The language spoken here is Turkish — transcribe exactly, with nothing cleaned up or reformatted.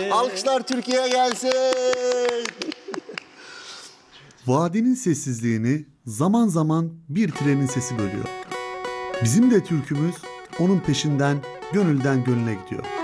Alkışlar Türkiye'ye gelsin. Vadinin sessizliğini zaman zaman bir trenin sesi bölüyor. Bizim de türkümüz onun peşinden gönülden gönüle gidiyor.